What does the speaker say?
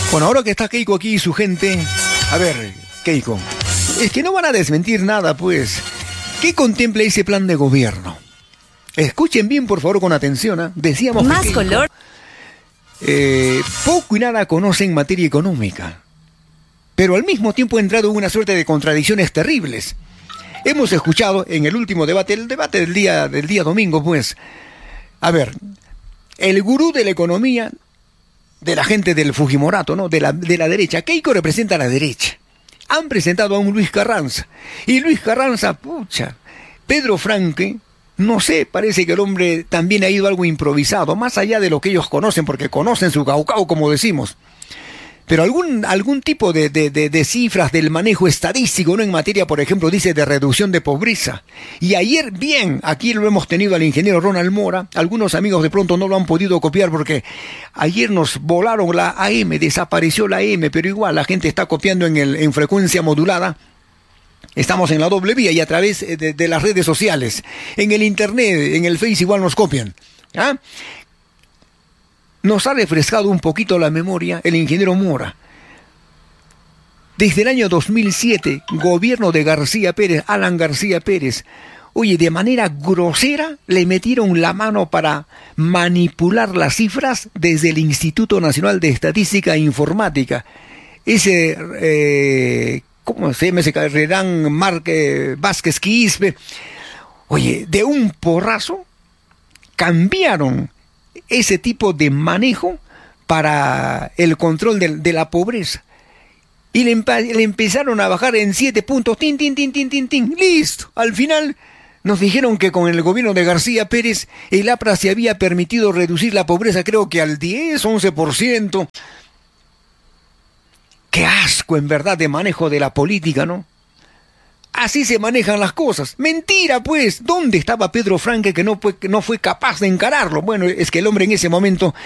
Bueno, ahora que está Keiko aquí y su gente... A ver, Keiko, es que no van a desmentir nada, pues. ¿Qué contempla ese plan de gobierno? Escuchen bien, por favor, con atención, ¿eh? Decíamos más que Keiko, color. poco y nada conoce en materia económica, pero al mismo tiempo ha entrado en una suerte de contradicciones terribles. Hemos escuchado en el último debate, el debate del día domingo, pues, a ver, el gurú de la economía, de la gente del Fujimorato, ¿no? De la derecha. Keiko representa a la derecha. Han presentado a un Luis Carranza. Y Luis Carranza, pucha, Pedro Franque, no sé, parece que el hombre también ha ido algo improvisado, más allá de lo que ellos conocen, porque conocen su caucao, como decimos. Pero algún tipo de cifras del manejo estadístico, ¿no? En materia, por ejemplo, dice de reducción de pobreza. Y ayer, bien, aquí lo hemos tenido al ingeniero Ronald Mora. Algunos amigos de pronto no lo han podido copiar porque ayer nos volaron la AM, desapareció la AM, pero igual la gente está copiando en frecuencia modulada. Estamos en la doble vía y a través de las redes sociales. En el internet, en el Face igual nos copian. ¿Ah? Nos ha refrescado un poquito la memoria el ingeniero Mora. Desde el año 2007, gobierno de García Pérez, Alan García Pérez, oye, de manera grosera le metieron la mano para manipular las cifras desde el Instituto Nacional de Estadística e Informática. ¿Cómo se llama ese? Redán Vázquez Quispe. Oye, de un porrazo cambiaron ese tipo de manejo para el control de la pobreza. Y le empezaron a bajar en 7 puntos. Tin, tin, tin, tin, tin, tin. Listo. Al final nos dijeron que con el gobierno de García Pérez, el APRA se había permitido reducir la pobreza, creo que al 10, 11%. Qué asco, en verdad, de manejo de la política, ¿no? Así se manejan las cosas. Mentira, pues. ¿Dónde estaba Pedro Franque que no fue capaz de encararlo? Bueno, es que el hombre en ese momento